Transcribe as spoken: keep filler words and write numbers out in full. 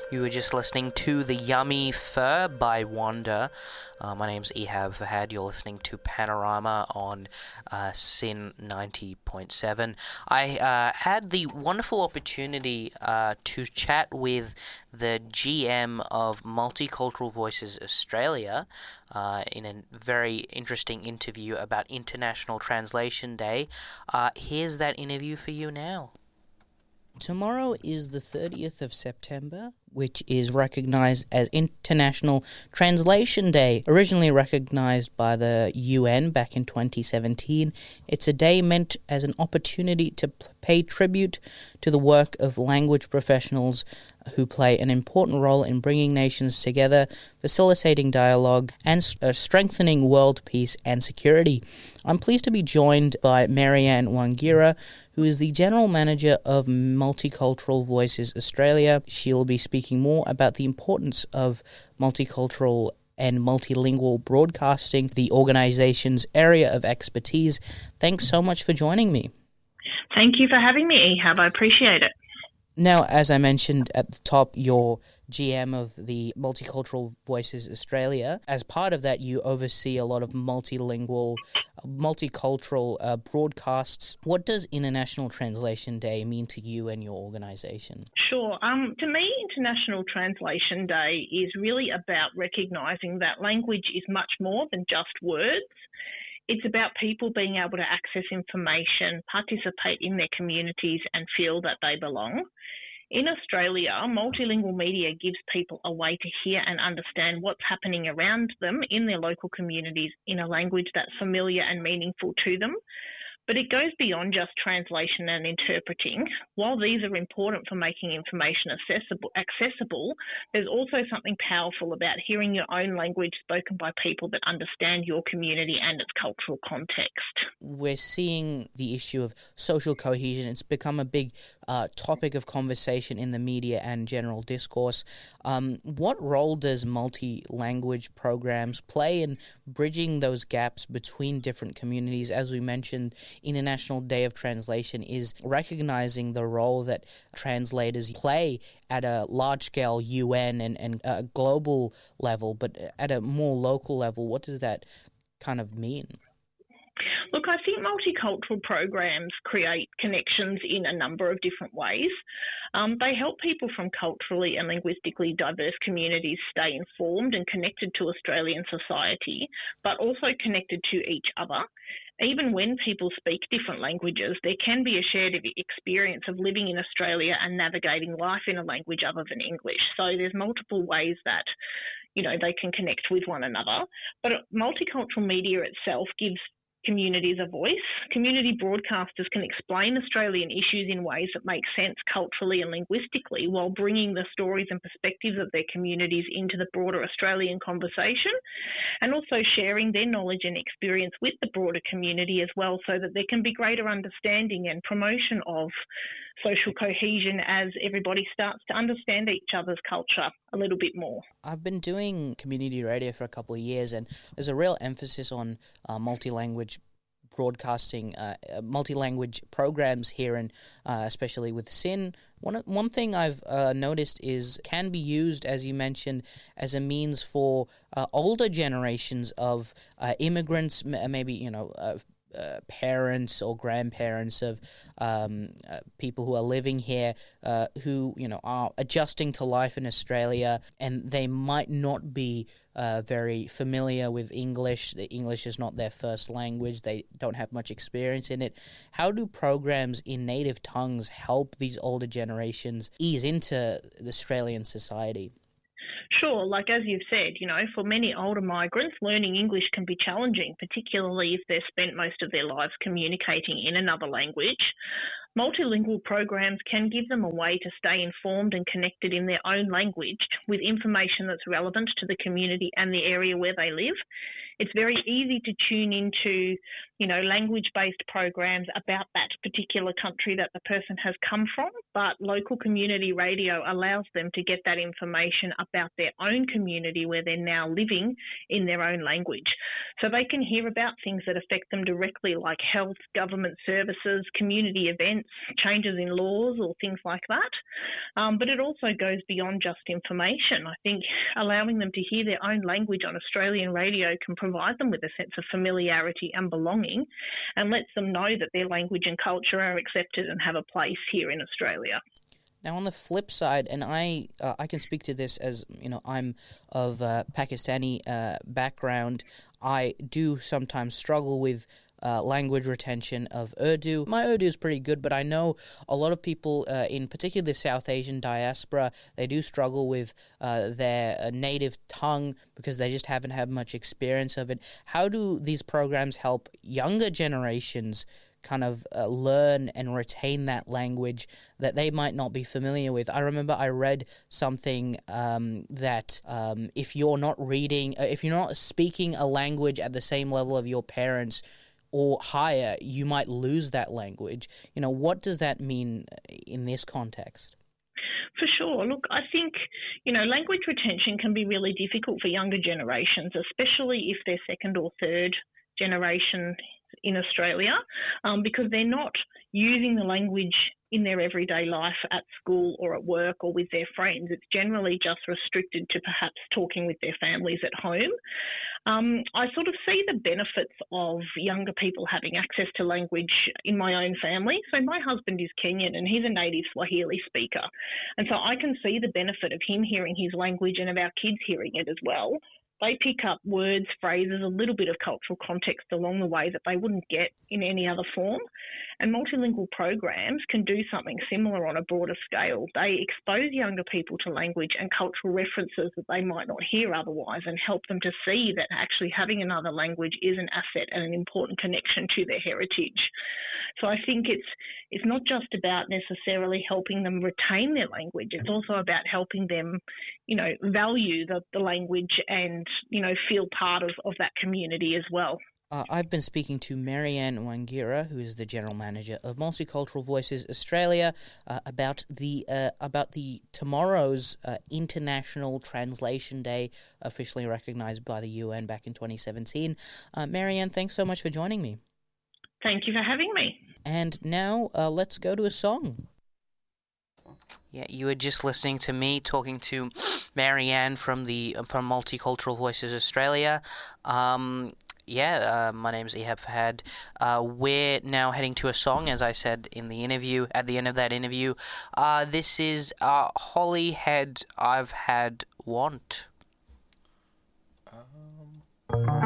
You were just listening to The Yummy Fur by Wanda. Uh, my name's Ehab Fahad. You're listening to Panorama on uh, Sin ninety point seven. I uh, had the wonderful opportunity uh, to chat with the G M of Multicultural Voices Australia uh, in a very interesting interview about International Translation Day. Uh, here's that interview for you now. Tomorrow is the thirtieth of September, which is recognised as International Translation Day. Originally recognised by the U N back in twenty seventeen, it's a day meant as an opportunity to pay tribute to the work of language professionals who play an important role in bringing nations together, facilitating dialogue, and uh, strengthening world peace and security. I'm pleased to be joined by Marianne Wangira, who is the General Manager of Multicultural Voices Australia. She will be speaking more about the importance of multicultural and multilingual broadcasting, the organisation's area of expertise. Thanks so much for joining me. Thank you for having me, Ehab. I appreciate it. Now, as I mentioned at the top, you're G M of the Multicultural Voices Australia. As part of that, you oversee a lot of multilingual, multicultural uh, broadcasts. What does International Translation Day mean to you and your organisation? Sure. Um, to me, International Translation Day is really about recognising that language is much more than just words. It's about people being able to access information, participate in their communities and feel that they belong. In Australia, multilingual media gives people a way to hear and understand what's happening around them in their local communities in a language that's familiar and meaningful to them. But it goes beyond just translation and interpreting. While these are important for making information accessible, accessible, there's also something powerful about hearing your own language spoken by people that understand your community and its cultural context. We're seeing the issue of social cohesion. It's become a big uh, topic of conversation in the media and general discourse. Um, what role does multi-language programs play in bridging those gaps between different communities? As we mentioned, International Day of Translation is recognizing the role that translators play at a large-scale U N and, and uh, global level, but at a more local level. What does that kind of mean? Look, I think multicultural programs create connections in a number of different ways. Um, they help people from culturally and linguistically diverse communities stay informed and connected to Australian society, but also connected to each other. Even when people speak different languages, there can be a shared experience of living in Australia and navigating life in a language other than English. So there's multiple ways that, you know, they can connect with one another. But multicultural media itself gives communities a voice. Community broadcasters can explain Australian issues in ways that make sense culturally and linguistically while bringing the stories and perspectives of their communities into the broader Australian conversation, and also sharing their knowledge and experience with the broader community as well, so that there can be greater understanding and promotion of social cohesion as everybody starts to understand each other's culture a little bit more. I've been doing community radio for a couple of years, and there's a real emphasis on uh, multi-language broadcasting, uh, multi-language programs here, and uh, especially with Sin. One one thing I've uh, noticed is can be used, as you mentioned, as a means for uh, older generations of uh, immigrants, maybe, you know, uh, Uh, parents or grandparents of um, uh, people who are living here uh, who, you know, are adjusting to life in Australia, and they might not be uh, very familiar with English. The English is not their first language. They don't have much experience in it. How do programs in native tongues help these older generations ease into the Australian society? Sure, like as you've said, you know, for many older migrants, learning English can be challenging, particularly if they've spent most of their lives communicating in another language. Multilingual programs can give them a way to stay informed and connected in their own language with information that's relevant to the community and the area where they live. It's very easy to tune into you know, language-based programs about that particular country that the person has come from, but local community radio allows them to get that information about their own community where they're now living in their own language. So they can hear about things that affect them directly, like health, government services, community events, changes in laws or things like that. Um, but it also goes beyond just information. I think allowing them to hear their own language on Australian radio can provide them with a sense of familiarity and belonging, and lets them know that their language and culture are accepted and have a place here in Australia. Now, on the flip side, and I uh, I can speak to this as, you know, I'm of uh, Pakistani uh, background, I do sometimes struggle with Uh, language retention of Urdu. My Urdu is pretty good, but I know a lot of people uh, in particular the South Asian diaspora, they do struggle with uh, their uh, native tongue because they just haven't had much experience of it. How do these programs help younger generations kind of uh, learn and retain that language that they might not be familiar with? I remember I read something um, that um, if you're not reading, uh, if you're not speaking a language at the same level of your parents or higher, you might lose that language. You know, what does that mean in this context? For sure. Look, I think, you know, language retention can be really difficult for younger generations, especially if they're second or third generation in Australia, um, because they're not using the language in their everyday life at school or at work or with their friends. It's generally just restricted to perhaps talking with their families at home. Um, I sort of see the benefits of younger people having access to language in my own family. So my husband is Kenyan and he's a native Swahili speaker. And so I can see the benefit of him hearing his language and of our kids hearing it as well. They pick up words, phrases, a little bit of cultural context along the way that they wouldn't get in any other form. And multilingual programs can do something similar on a broader scale. They expose younger people to language and cultural references that they might not hear otherwise, and help them to see that actually having another language is an asset and an important connection to their heritage. So I think it's it's not just about necessarily helping them retain their language. It's also about helping them, you know, value the, the language and, you know, feel part of, of that community as well. Uh, I've been speaking to Marianne Wangira, who is the General Manager of Multicultural Voices Australia, uh, about the uh, about the tomorrow's uh, International Translation Day, officially recognised by the U N back in twenty seventeen. Uh, Marianne, thanks so much for joining me. Thank you for having me. And now uh, let's go to a song. Yeah, you were just listening to me talking to Marianne from the from Multicultural Voices Australia. Um, yeah, uh, my name's Ehab Fahad. Uh, we're now heading to a song, as I said in the interview. At the end of that interview, uh, this is uh, Holyhead. I've had want. Um...